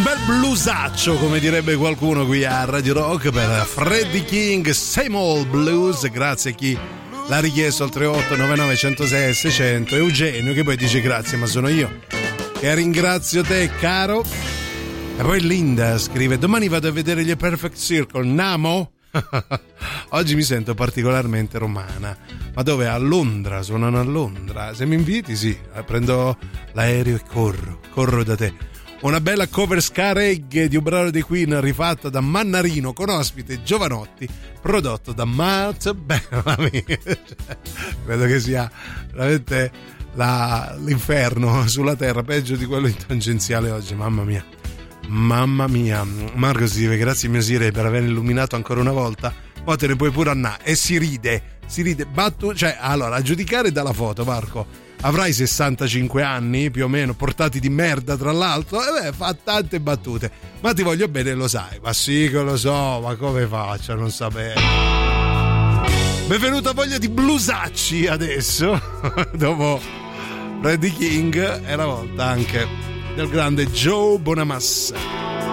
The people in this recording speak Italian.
bel bluesaccio, come direbbe qualcuno qui a Radio Rock, per Freddie King, Same Old Blues. Grazie a chi l'ha richiesto al 38 99 106 600. Eugenio, che poi dice grazie, ma sono io che ringrazio te, caro. E poi Linda scrive: domani vado a vedere gli Perfect Circle, Namo? Oggi mi sento particolarmente romana. Ma dove? A Londra, suonano a Londra. Se mi inviti, sì, prendo l'aereo e corro da te. Una bella cover ska reggae di un brano dei Queen rifatta da Mannarino con ospite Giovanotti, prodotto da Matt Bellamy. Credo che sia veramente l'inferno sulla terra, peggio di quello in tangenziale oggi. Mamma mia. Marco si dice: grazie mio Sire per aver illuminato ancora una volta. Poi te ne puoi pure annà. E si ride cioè, allora, a giudicare dalla foto, Marco, avrai 65 anni più o meno, portati di merda tra l'altro, e fa tante battute, ma ti voglio bene, lo sai. Ma sì che lo so, ma come faccio a non sapere? Benvenuta voglia di blusacci adesso dopo Freddie King e la volta anche del grande Joe Bonamassa.